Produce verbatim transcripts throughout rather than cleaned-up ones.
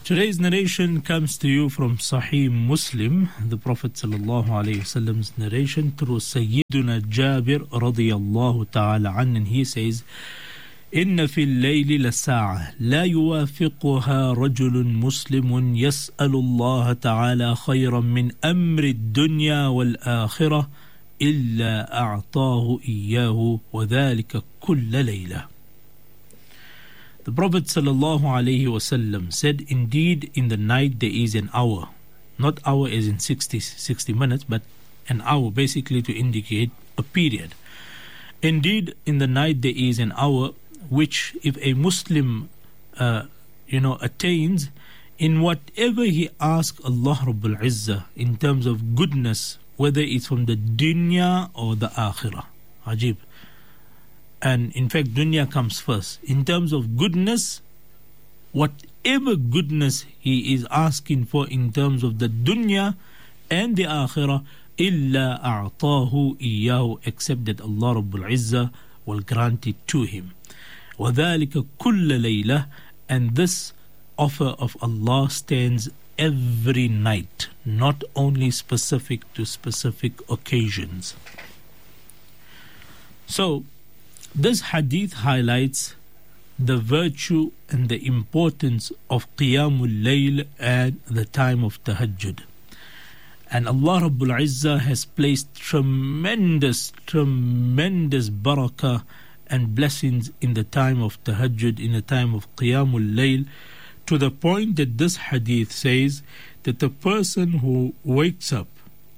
Today's narration comes to you from Sahih Muslim, the Prophet sallallahu alaihi wasallam's narration through Sayyiduna Jabir radiyallahu ta'ala an, and he says, إن في الليل لساعة لا يوافقها رجل مسلم يسأل الله تعالى خيرا من أمر الدنيا والآخرة إلا أعطاه إياه وذلك كل ليلة. The Prophet sallallahu alaihi wasallam said, indeed in the night there is an hour, not hour as in sixty, sixty minutes, but an hour basically to indicate a period. Indeed in the night there is an hour which if a Muslim uh, you know attains, in whatever he asks Allah Rabbul Izzah in terms of goodness, whether it's from the dunya or the akhirah. Ajib. And in fact dunya comes first. In terms of goodness, whatever goodness he is asking for in terms of the dunya and the akhirah, illa a'tahu iyahu, except that Allah Rabbul Izzah will grant it to him. وَذَلِكَ كُلَّ لَيْلَةٍ, and this offer of Allah stands every night, not only specific to specific occasions. So, this hadith highlights the virtue and the importance of Qiyamul Layl and the time of Tahajjud. And Allah Rabbul Izzah has placed tremendous, tremendous barakah and blessings in the time of Tahajjud, in the time of Qiyamul Layl, to the point that this hadith says that the person who wakes up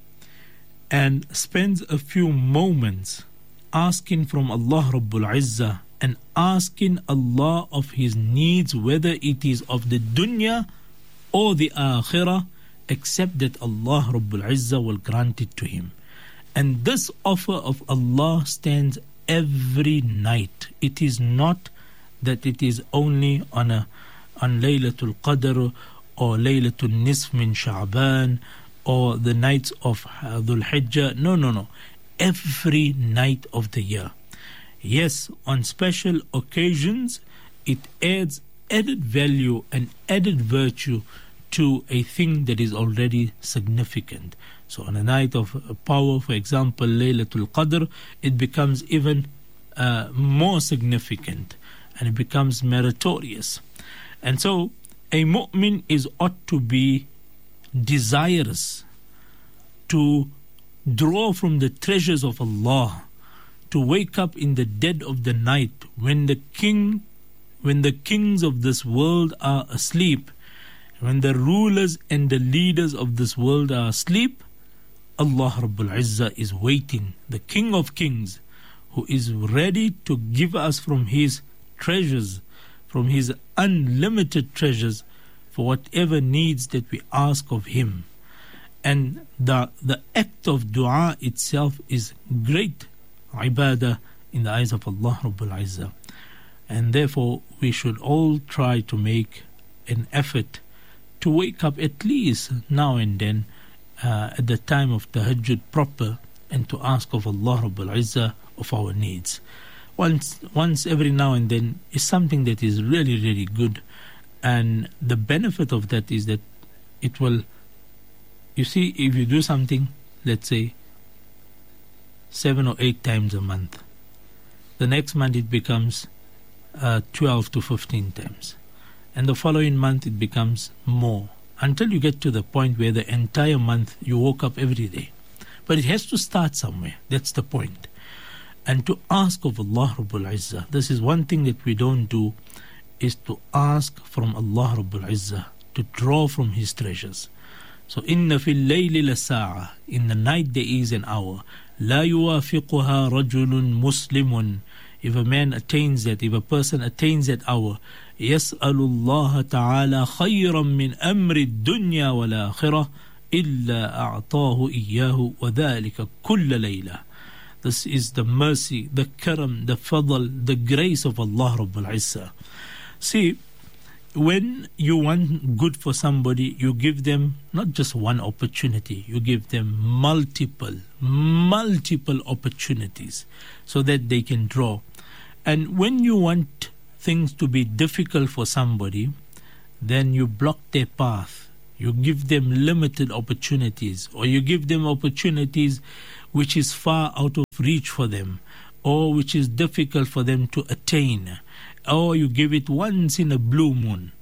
and spends a few moments asking from Allah Rabbul Izzah and asking Allah of his needs, whether it is of the dunya or the akhirah, except that Allah Rabbul Izzah will grant it to him. And this offer of Allah stands every night. It is not that it is only on a on Laylatul Qadr or Laylatul Nisf min Sha'ban or the nights of Dhul Hijjah. No, no, no. Every night of the year. Yes, on special occasions, it adds added value and added virtue to a thing that is already significant. So on a night of power, for example, Laylatul Qadr, it becomes even uh, more significant and it becomes meritorious. And so a mu'min is ought to be desirous to draw from the treasures of Allah, to wake up in the dead of the night when the king, when the kings of this world are asleep, when the rulers and the leaders of this world are asleep. Allah Rabbul Izzah is waiting, the King of Kings, who is ready to give us from his treasures, from his unlimited treasures, for whatever needs that we ask of him. And the the act of dua itself is great ibadah in the eyes of Allah Rabbul Izzah. And therefore we should all try to make an effort to wake up at least now and then uh, at the time of Tahajjud proper, and to ask of Allah Rabbul Izzah of our needs. Once, once every now and then is something that is really, really good. And the benefit of that is that it will, you see, if you do something, let's say, seven or eight times a month, the next month it becomes uh, twelve to fifteen times. And the following month it becomes more, until you get to the point where the entire month you woke up every day. But it has to start somewhere. That's the point. And to ask of Allah Rabbul Izzah, this is one thing that we don't do, is to ask from Allah Rabbul Izzah, to draw from his treasures. So, inna fil layli lasa'a, in the night there is an hour. La yuwafiquha rajulun muslimun. If a man attains that, if a person attains that hour, يسأل الله تعالى خيرا من أمر الدنيا والآخرة إلا أعطاه إياه وذلك كل ليلة. This is the mercy, the karam, the fadl, the grace of Allah Rabbul Izzah. See, when you want good for somebody, you give them not just one opportunity, you give them multiple, multiple opportunities so that they can draw. And when you want things to be difficult for somebody, then you block their path. You give them limited opportunities, or you give them opportunities which is far out of reach for them, or which is difficult for them to attain, or you give it once in a blue moon.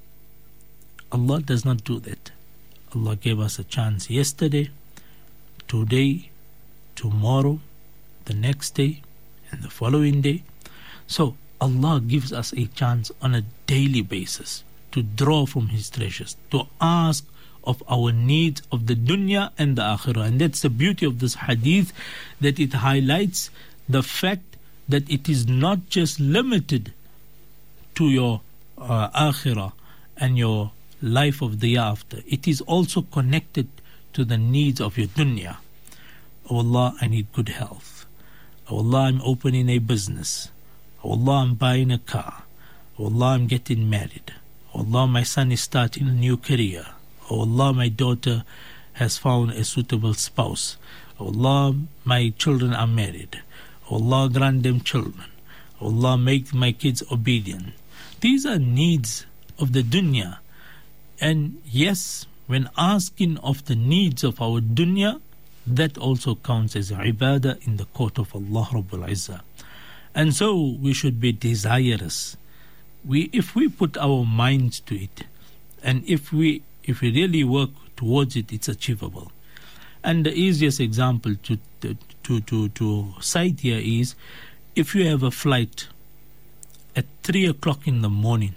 Allah does not do that. Allah gave us a chance yesterday, today, tomorrow, the next day, and the following day. So Allah gives us a chance on a daily basis to draw from His treasures, to ask of our needs of the dunya and the akhirah. And that's the beauty of this hadith, that it highlights the fact that it is not just limited to your uh, akhirah and your life of the after. It is also connected to the needs of your dunya. Oh Allah, I need good health. Oh Allah, I'm opening a business. Oh Allah, I'm buying a car. Oh Allah, I'm getting married. Oh Allah, my son is starting a new career. Oh Allah, my daughter has found a suitable spouse. Oh Allah, my children are married. Oh Allah, grant them children. Oh Allah, make my kids obedient. These are needs of the dunya. And yes, when asking of the needs of our dunya, that also counts as ibadah in the court of Allah Rabbul Izzah. And so we should be desirous. We, if we put our minds to it, and if we if we really work towards it, it's achievable. And the easiest example to to to to cite here is, if you have a flight at three o'clock in the morning.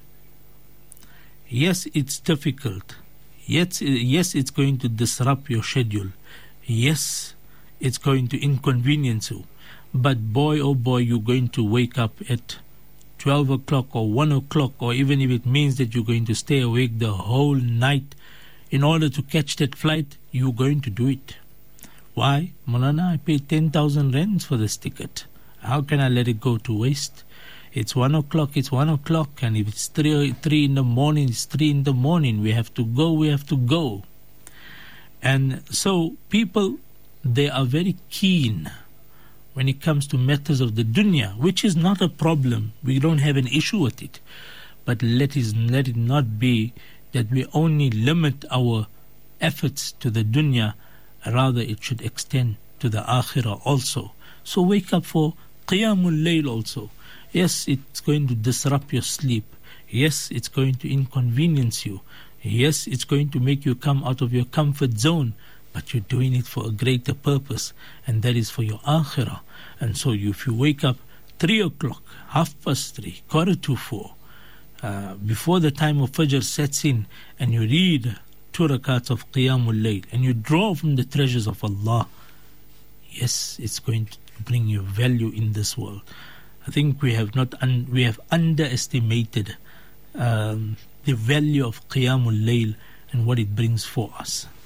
Yes, it's difficult. Yes, yes, it's going to disrupt your schedule. Yes, it's going to inconvenience you. But boy, oh boy, you're going to wake up at twelve o'clock or one o'clock, or even if it means that you're going to stay awake the whole night in order to catch that flight, you're going to do it. Why? Maulana, I paid ten thousand rands for this ticket. How can I let it go to waste? It's one o'clock, it's one o'clock, and if it's three, three in the morning, it's three in the morning. We have to go, we have to go. And so people, they are very keen when it comes to matters of the dunya, which is not a problem. We don't have an issue with it. But let it, let it not be that we only limit our efforts to the dunya, rather it should extend to the akhirah also. So wake up for Qiyamul Layl also. Yes, it's going to disrupt your sleep. Yes, it's going to inconvenience you. Yes, it's going to make you come out of your comfort zone. But you're doing it for a greater purpose, and that is for your akhirah. And so if you wake up three o'clock, half past three, quarter to four, uh, before the time of Fajr sets in, and you read two rakats of Qiyamul Layl, and you draw from the treasures of Allah, yes, it's going to bring you value in this world. I think we have not un- we have underestimated um, the value of Qiyamul Layl and what it brings for us.